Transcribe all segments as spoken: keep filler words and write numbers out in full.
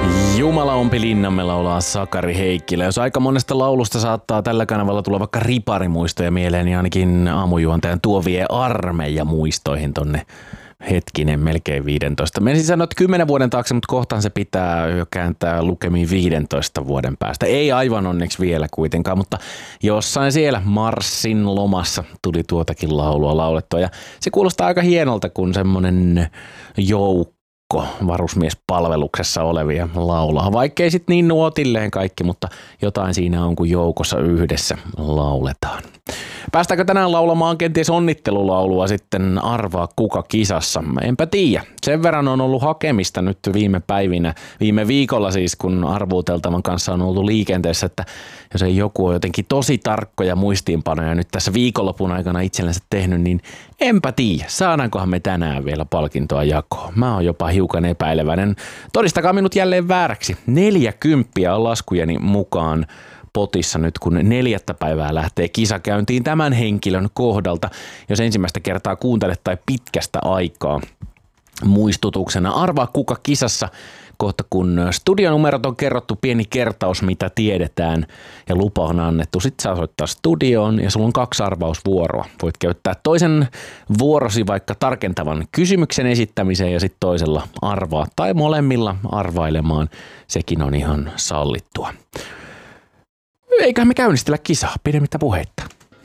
Jumala ompi linnamme, laulaa Sakari Heikkilä. Jos aika monesta laulusta saattaa tällä kanavalla tulla vaikka riparimuistoja mieleen, niin ainakin aamujuontajan tuo vie armeija muistoihin tonne hetkinen melkein viisitoista. Menisin sanoa, että kymmenen vuoden taakse, mutta kohtaan se pitää jo kääntää lukemiin viidentoista vuoden päästä. Ei aivan onneksi vielä kuitenkaan, mutta jossain siellä Marsin lomassa tuli tuotakin laulua laulettua. Ja se kuulostaa aika hienolta, kun semmoinen joukko varusmiespalveluksessa olevia laulaa. Vaikkei sitten niin nuotilleen kaikki, mutta jotain siinä on, kun joukossa yhdessä lauletaan. Päästäänkö tänään laulamaan kenties onnittelulaulua sitten arvaa kuka kisassa? Enpä tiedä. Sen verran on ollut hakemista nyt viime päivinä, viime viikolla siis, kun arvuuteltavan kanssa on ollut liikenteessä, että jos ei joku ole jotenkin tosi tarkkoja muistiinpanoja nyt tässä viikonlopun aikana itsellensä tehnyt, niin enpä tiedä. Saadaankohan me tänään vielä palkintoa jakoon? Mä oon jopa hiukan epäileväinen. Todistakaa minut jälleen vääräksi. Neljäkymppiä on laskujeni mukaan potissa nyt, kun neljättä päivää lähtee kisakäyntiin tämän henkilön kohdalta, jos ensimmäistä kertaa kuuntelet tai pitkästä aikaa. Muistutuksena arvaa kuka kisassa, kohta kun studionumerot on kerrottu, pieni kertaus mitä tiedetään ja lupa on annettu. Sitten saa soittaa studioon ja sulla on kaksi arvausvuoroa. Voit käyttää toisen vuorosi vaikka tarkentavan kysymyksen esittämiseen ja sitten toisella arvaa tai molemmilla arvailemaan. Sekin on ihan sallittua. Eiköhän me käynnistellä kisaa, pidemmittä puheitta.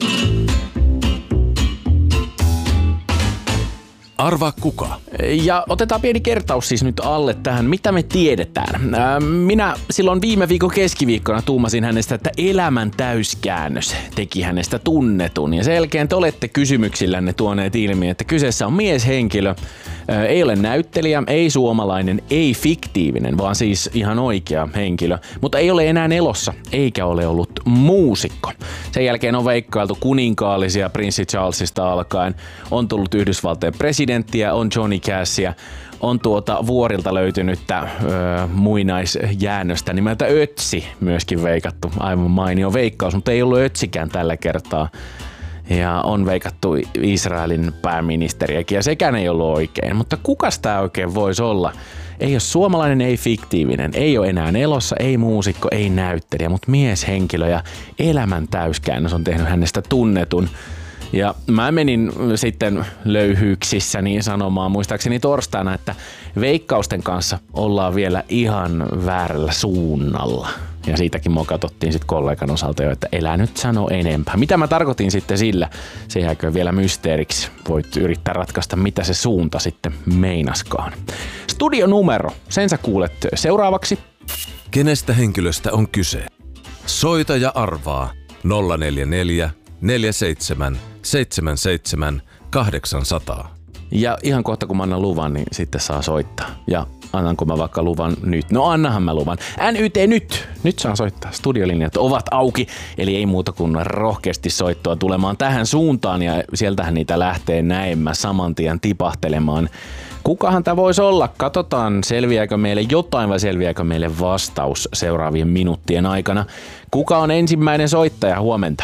Arvaa kuka. Ja otetaan pieni kertaus siis nyt alle tähän, mitä me tiedetään. Minä silloin viime viikon keskiviikkona tuumasin hänestä, että elämän täyskäännös teki hänestä tunnetun. Ja sen jälkeen te olette kysymyksillänne tuoneet ilmi, että kyseessä on mieshenkilö, ei ole näyttelijä, ei suomalainen, ei fiktiivinen, vaan siis ihan oikea henkilö. Mutta ei ole enää elossa, eikä ole ollut muusikko. Sen jälkeen on veikkailtu kuninkaallisia prinssi Charlesista alkaen. On tullut Yhdysvaltojen presidenttiä, on Johnny Cashia, on tuota vuorilta löytynyttä öö, muinaisjäännöstä nimeltä Ötsi myöskin veikattu. Aivan mainio veikkaus, mutta ei ollut Ötsikään tällä kertaa. Ja on veikattu Israelin pääministeriäkin ja sekään ei ollut oikein. Mutta kukas tää oikein voisi olla? Ei ole suomalainen, ei fiktiivinen, ei ole enää elossa, ei muusikko, ei näyttelijä, mutta mieshenkilö ja elämän täyskäännös on tehnyt hänestä tunnetun. Ja mä menin sitten löyhyyksissä niin sanomaan muistaakseni torstaina, että veikkausten kanssa ollaan vielä ihan väärällä suunnalla. Ja siitäkin mua katsottiin sitten kollegan osalta jo, että elää nyt sano enempää. Mitä mä tarkoitin sitten sillä? Se jääkö vielä mysteeriksi. Voit yrittää ratkaista, mitä se suunta sitten meinaskaan. Studionumero, sen sä kuulet seuraavaksi. Kenestä henkilöstä on kyse? Soita ja arvaa nolla neljä neljä neljä seitsemän seitsemän seitsemän kahdeksan nolla nolla. Ja ihan kohta kun mä annan luvan, niin sitten saa soittaa. Ja annanko mä vaikka luvan nyt? No annahan mä luvan. N Y T nyt! Nyt saa soittaa. Studiolinjat ovat auki, eli ei muuta kuin rohkeasti soittoa tulemaan tähän suuntaan ja sieltähän niitä lähtee näemmä saman tien tipahtelemaan. Kukahan tämä voisi olla? Katsotaan, selviääkö meille jotain vai selviääkö meille vastaus seuraavien minuuttien aikana. Kuka on ensimmäinen soittaja? Huomenta.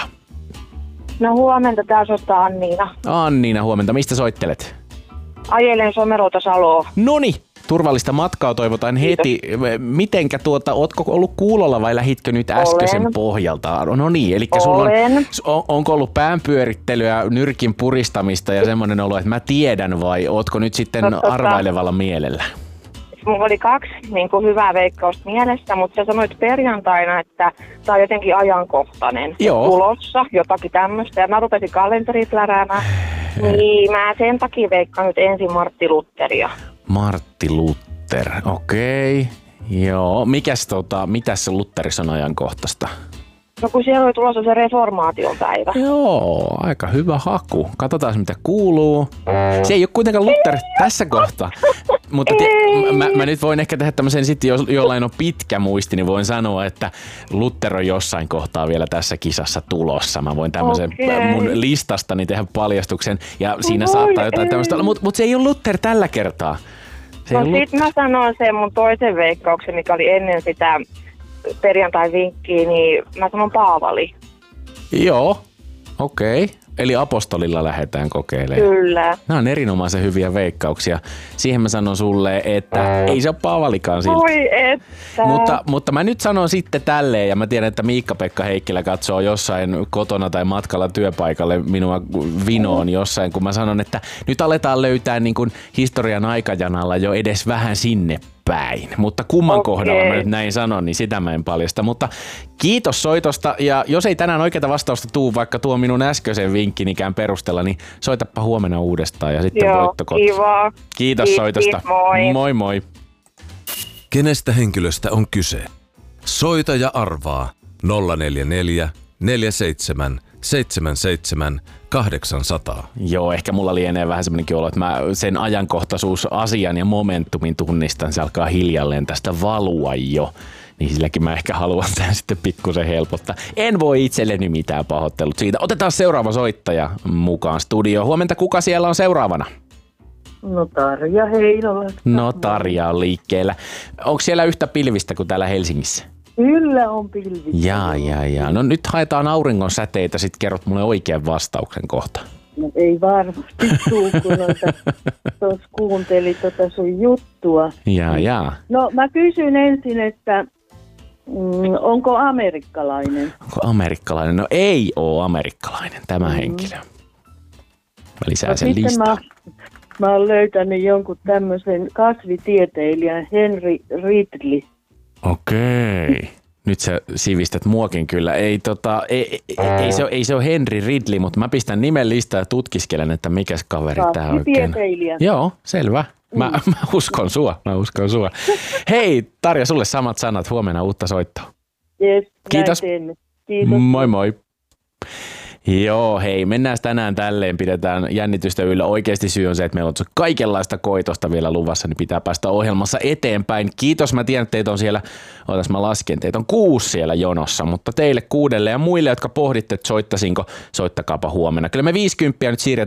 No huomenta, tää soittaa Anniina. Anniina, huomenta. Mistä soittelet? Ajelen Somerolta Saloa. Noni, turvallista matkaa toivotaan heti. Mitenkä tuota, ootko ollut kuulolla vai lähitkö nyt äskeisen Olen. pohjalta? No niin, eli sulla on, onko ollut päänpyörittelyä, nyrkin puristamista ja semmoinen olo, että mä tiedän vai ootko nyt sitten no, tota, arvailevalla mielellä? Mulla oli kaksi niin kuin hyvää veikkausta mielessä, mutta sä sanoit perjantaina, että tää on jotenkin ajankohtainen. Joo. Tulossa, jotakin tämmöistä. Ja mä rupesin kalenterit läräämään. Niin mä sen takia veikkaan nyt ensin Martti Lutheria. Martti Luther, okei. Okay. Joo, mikäs tota, mitäs se Lutherissa on ajankohtaista? No kun siellä oli tulossa se reformaation päivä. Joo, aika hyvä haku. Katsotaan mitä kuuluu. Se ei ole kuitenkaan Luther tässä kohtaa. Mutta te, mä, mä nyt voin ehkä tehdä tämmöisen sitten, jos jollain on pitkä muisti, niin voin sanoa, että Luther on jossain kohtaa vielä tässä kisassa tulossa. Mä voin tämmöisen okay. mun listastani tehdä paljastuksen ja siinä Voi saattaa jotain tämmöistä olla, mutta mut se ei ole Luther tällä kertaa. Se no sit Luther. Mä sanon sen mun toisen veikkauksen, mikä oli ennen sitä perjantai-vinkkiä, niin mä sanon Paavali. Joo, okei. Okay. Eli apostolilla lähdetään kokeilemaan. Kyllä. Nämä on erinomaisen hyviä veikkauksia. Siihen mä sanon sulle, että ei se ole Paavalikaan siltä. Voi että. Mutta, mutta mä nyt sanon sitten tälleen, ja mä tiedän, että Miikka-Pekka Heikkilä katsoo jossain kotona tai matkalla työpaikalle minua vinoon jossain, kun mä sanon, että nyt aletaan löytää niin kuin historian aikajanalla jo edes vähän sinne päin. Mutta kumman Okei. kohdalla mä nyt näin sanon, niin sitä mä en paljasta. Mutta kiitos soitosta, ja jos ei tänään oikeaa vastausta tuu, vaikka tuo minun äskeisen vinkkinikään perustella, niin soitapa huomenna uudestaan ja sitten Joo, voitto kotiin. kiva. Kiitos Kiitos, soitosta. moi. Moi moi. Kenestä henkilöstä on kyse? Soita ja arvaa nolla neljä neljä, neljä seitsemän, seitsemän seitsemän, kahdeksan nolla nolla. Joo, ehkä mulla lienee vähän semmoinenkin olo, että mä sen ajankohtaisuusasian ja momentumin tunnistan, se alkaa hiljalleen tästä valua jo. Niin silläkin mä ehkä haluan tämän sitten pikkusen helpottaa. En voi itselleni mitään pahoittelut siitä. Otetaan seuraava soittaja mukaan studioon. Huomenta, kuka siellä on seuraavana? No Tarja Heinola. No Tarja on liikkeellä. Onko siellä yhtä pilvistä kuin täällä Helsingissä? Kyllä on pilvi. Jaa, jaa, jaa. No nyt haetaan auringon säteitä, sit kerrot mulle oikean vastauksen kohta. No, ei varmasti tuu, kun tuossa kuunteli tota sun juttua. Jaa, jaa. No mä kysyn ensin, että mm, onko amerikkalainen? Onko amerikkalainen? No ei oo amerikkalainen tämä mm. henkilö. Mä lisään No sen sitten listaan. mä, mä oon löytänyt jonkun tämmöisen kasvitieteilijän Henry Ridley. Okei. Nyt sä sivistät muokin kyllä. Ei, tota, ei, ei, ei, se ole, ei se ole Henry Ridley, mutta mä pistän nimen listaan ja tutkiskelen, että mikäs kaveri tää oikein. Kasvitieteilijä. Joo, selvä. Mä, mm. mä uskon sua, mä uskon sua. Hei Tarja, sulle samat sanat. Huomenna uutta soittoa. Yes, Kiitos. Kiitos. Moi moi. Joo, hei, mennään tänään tälleen, pidetään jännitystä yllä. Oikeasti syy on se, että meillä on kaikenlaista koitosta vielä luvassa, niin pitää päästä ohjelmassa eteenpäin. Kiitos, mä tiedän, että teitä on siellä, otas mä lasken, teitä on kuusi siellä jonossa, mutta teille kuudelle ja muille, jotka pohditte, että soittasinko, soittakaapa huomenna. Kyllä me viisikymppiä nyt siirretään